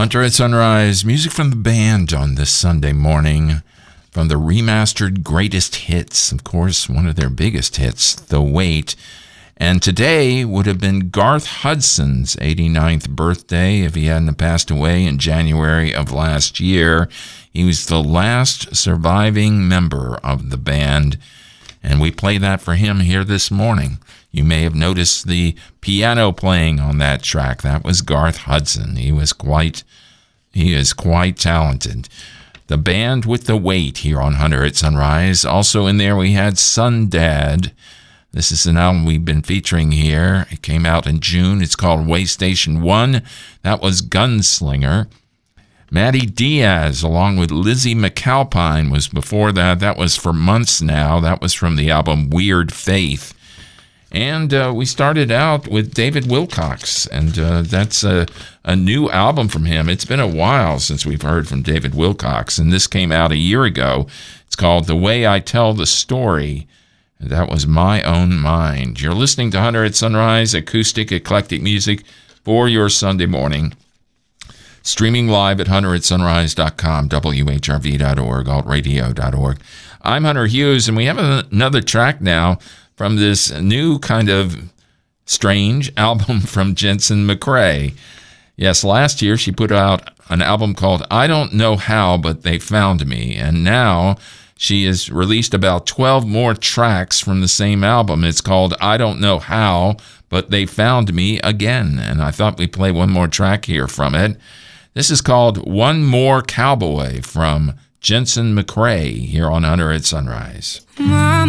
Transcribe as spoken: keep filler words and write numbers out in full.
Hunter at Sunrise, music from the band on this Sunday morning from the remastered Greatest Hits. Of course, one of their biggest hits, The Wait. And today would have been Garth Hudson's eighty-ninth birthday if he hadn't passed away in January of last year. He was the last surviving member of the band, and we play that for him here this morning. You may have noticed the piano playing on that track. That was Garth Hudson. He was quite, he is quite talented. The band with The Wait here on Hunter at Sunrise. Also in there we had Sun Dad. This is an album we've been featuring here. It came out in June. It's called Way Station One. That was Gunslinger. Maddie Diaz, along with Lizzie McAlpine, was before that. That was For Months Now. That was from the album Weird Faith. And uh, we started out with David Wilcox, and uh, that's a, a new album from him. It's been a while since we've heard from David Wilcox, and this came out a year ago. It's called The Way I Tell the Story. And that was My Own Mind. You're listening to Hunter at Sunrise, acoustic, eclectic music for your Sunday morning. Streaming live at hunter at sunrise dot com, W H R V dot org, alt radio dot org. I'm Hunter Hughes, and we have another track now from this new kind of strange album from Jensen McCrae. Yes, last year she put out an album called I Don't Know How, But They Found Me, and now she has released about twelve more tracks from the same album. It's called I Don't Know How, But They Found Me Again, and I thought we'd play one more track here from it. This is called One More Cowboy from Jensen McCrae here on Hunter at Sunrise. Mama